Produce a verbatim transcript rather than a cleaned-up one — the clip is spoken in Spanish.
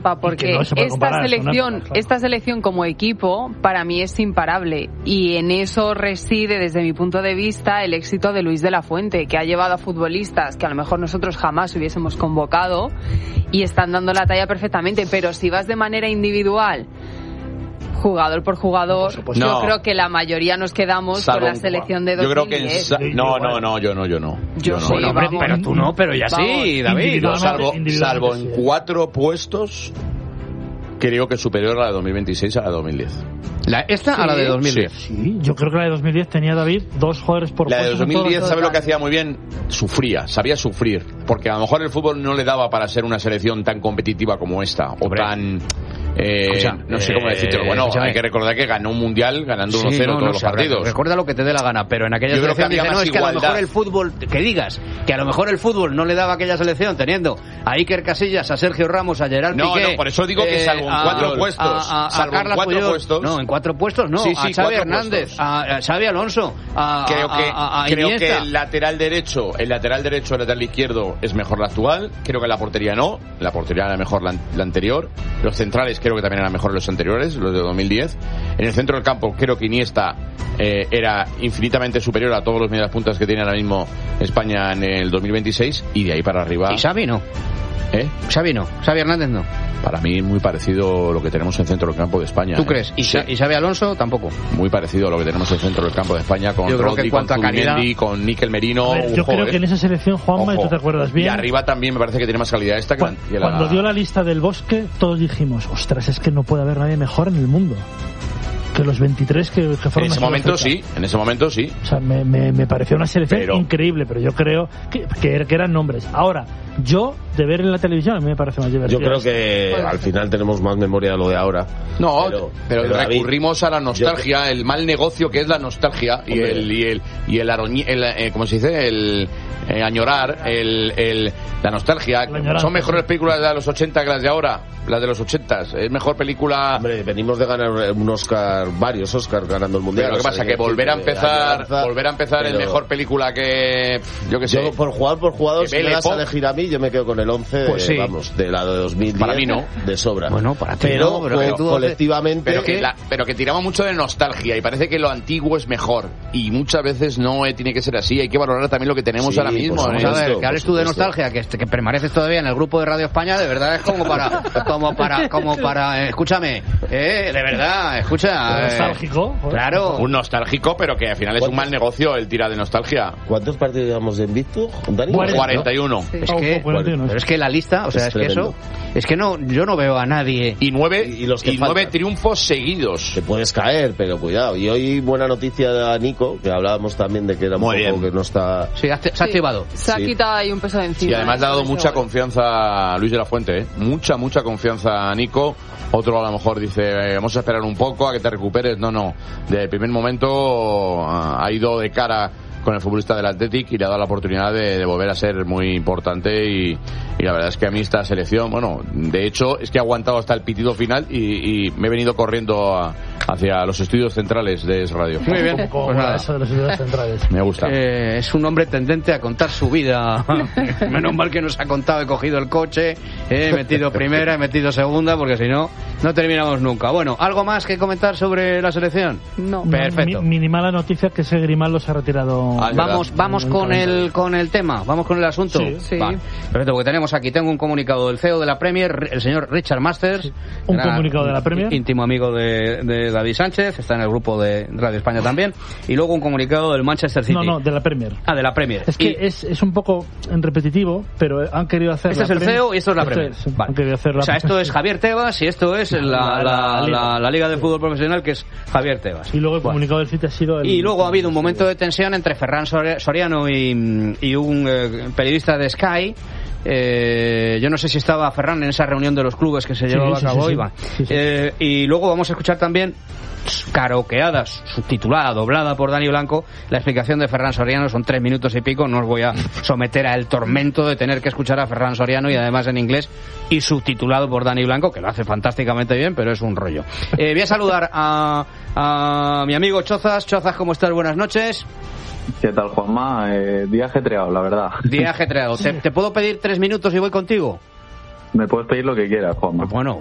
porque no esta comparar, selección esta selección como equipo para mí es imparable, y en eso reside desde mi punto de vista el éxito de Luis de la Fuente, que ha llevado a futbolistas que a lo mejor nosotros jamás hubiésemos convocado y están dando la talla perfectamente. Pero si vas de manera individual, jugador por jugador, no, yo no. creo que la mayoría nos quedamos Salvo, con la selección de dos mil diez. Yo creo que sa- no, no, no, yo no, yo no. Yo, yo sí, no. hombre, pero tú no, pero ya vamos. Sí, David. No, salvo, salvo en cuatro puestos, creo que superior a la de dos mil veintiséis a la de dos mil diez. ¿La, ¿Esta sí, a la de dos mil diez? Sí. sí, yo creo que la de dos mil diez tenía, David, dos jugadores por puesto. La de dos mil diez, ¿sabe lo que hacía muy bien? Sufría, sabía sufrir, porque a lo mejor el fútbol no le daba para ser una selección tan competitiva como esta, o Hombre. tan... Eh, Escucha, no sé cómo decirlo. Bueno, escúchame. Hay que recordar que ganó un mundial ganando uno cero sí, no, todos no, los partidos. Recuerda lo que te dé la gana, pero en aquella Yo selección dice, no, es que igualdad. A lo mejor el fútbol, que digas, que a lo mejor el fútbol no le daba a aquella selección teniendo a Iker Casillas, a Sergio Ramos, a Gerard no, Piqué. No, por eso digo que salvo en cuatro a, puestos. A, a, a salvo en cuatro Puyol, puestos. No, en cuatro puestos no. Sí, sí, a Xavi Hernández, a, a Xavi Alonso, a, creo que, a, a, a creo Iniesta. que el lateral derecho, el lateral derecho, el lateral izquierdo es mejor la actual. Creo que la portería no. La portería era mejor la, la anterior. Los centrales creo que también eran mejor los anteriores, los de dos mil diez. En el centro del campo creo que Iniesta eh, era infinitamente superior a todos los medias puntas que tiene ahora mismo España en el dos mil veintiséis, y de ahí para arriba. ¿Y Xavi no? ¿Eh? Xavi no, Xavi Hernández no. Para mí es muy parecido lo que tenemos en el centro del campo de España. ¿Tú ¿eh? crees? ¿Y, sí. ¿Y Xavi Alonso tampoco? Muy parecido a lo que tenemos en el centro del campo de España con yo creo Rodri, que con Zubimendi, con Níquel Merino. Ver, yo ojo, creo eh. que en esa selección, Juanma, y tú te acuerdas bien. Y arriba también me parece que tiene más calidad esta que cuando, la, que la... cuando dio la lista del Bosque, todos dijimos, ostras, es que no puede haber nadie mejor en el mundo que los veintitrés que, que fueron. En ese momento sí, en ese momento sí. O sea, me, me, me pareció una selección pero... increíble, pero yo creo que, que, que eran nombres. Ahora, yo, de ver en la televisión, a mí me parece más divertido. Yo creo que al final tenemos más memoria de lo de ahora. No, pero, pero, pero recurrimos David, a la nostalgia, yo... el mal negocio que es la nostalgia y el, y el y el, aroñi, el eh, ¿cómo se dice? El eh, añorar, el, el la nostalgia. La Son mejores películas de los ochenta que las de ahora, las de los ochentas. Es mejor película. Hombre, venimos de ganar un Oscar, varios Oscars ganando el mundial. Pero lo que pasa es que volver a empezar, volver a empezar en mejor película que yo que sé. Yo, por jugar por jugador, si me das a elegir a mí, yo me quedo con el once, pues sí. vamos, de la de dos mil diez. Para mí no. De sobra. Bueno, para ti pero, no, pero co- tú colectivamente. Pero que, la, pero que tiramos mucho de nostalgia y parece que lo antiguo es mejor. Y muchas veces no eh, tiene que ser así. Hay que valorar también lo que tenemos sí, ahora mismo. Pues vamos ¿eh? a ver, que hables tú de nostalgia, que, que permaneces todavía en el grupo de Radio España, de verdad es como para, como para, como para, eh, escúchame, eh, de verdad, escucha. Eh, nostálgico. Claro. Un nostálgico, pero que al final es un mal negocio el tirar de nostalgia. ¿Cuántos partidos llevamos en Invicto? cuarenta y uno. Sí. Es que, pero es que la lista, o sea, es, es que eso, es que no, yo no veo a nadie. Y nueve, y, y los que y nueve triunfos seguidos. Te puedes caer, pero cuidado. Y hoy buena noticia de Nico, que hablábamos también de que era un Muy poco bien. que no está. Sí, se ha activado. Se ha sí. quitado ahí un peso de encima. Y además le ha dado mucha confianza a Luis de la Fuente, ¿eh? Mucha, mucha confianza a Nico. Otro a lo mejor dice, eh, vamos a esperar un poco a que te recuperes. No, no. Desde el primer momento ha ido de cara con el futbolista del Athletic y le ha dado la oportunidad de, de volver a ser muy importante y, y la verdad es que a mí esta selección, bueno, de hecho es que ha aguantado hasta el pitido final y, y me he venido corriendo a, hacia los estudios centrales de Es Radio. Muy bien, como, como pues nada. Eso de los estudios centrales. Me gusta. Eh, es un hombre tendente a contar su vida. Menos mal que nos ha contado, he cogido el coche, he metido primera, he metido segunda, porque si no, no terminamos nunca. Bueno, ¿algo más que comentar sobre la selección? No. Perfecto. Mi, minimala noticia que ese Grimaldo se ha retirado. Ah, vamos vamos con el con el tema, vamos con el asunto. Sí, sí. Vale. Perfecto, porque tenemos aquí, tengo un comunicado del C E O de la Premier, el señor Richard Masters. Sí. Un comunicado de la Premier. Íntimo amigo de, de David Sánchez, está en el grupo de Radio España también. Y luego un comunicado del Manchester City. No, no, de la Premier. Ah, de la Premier. Es que y... es, es un poco repetitivo, pero han querido hacer. Este es el Premier. C E O y esto es la esto Premier. Es, vale. Han querido hacer la... O sea, esto es Javier Tebas y esto es la, la, la, la, la Liga de Fútbol Profesional, que es Javier Tebas. Y luego el bueno. comunicado del City ha sido el... Y luego ha habido un momento de tensión entre Ferran Soriano y, y un eh, periodista de Sky. Eh, yo no sé si estaba Ferran en esa reunión de los clubes que se sí, llevaba sí, a cabo sí, hoy. sí. Sí, sí. Eh, y luego vamos a escuchar también, karaokeada, subtitulada, doblada por Dani Blanco, la explicación de Ferran Soriano. Son tres minutos y pico. No os voy a someter al tormento de tener que escuchar a Ferran Soriano, y además en inglés y subtitulado por Dani Blanco, que lo hace fantásticamente bien, pero es un rollo. Eh, voy a saludar a, a mi amigo Chozas. Chozas, ¿cómo estás? Buenas noches. ¿Qué tal, Juanma? Eh, día ajetreado, la verdad. Día ajetreado. ¿Te, ¿Te puedo pedir tres minutos y voy contigo? Me puedes pedir lo que quieras, Juanma. Bueno,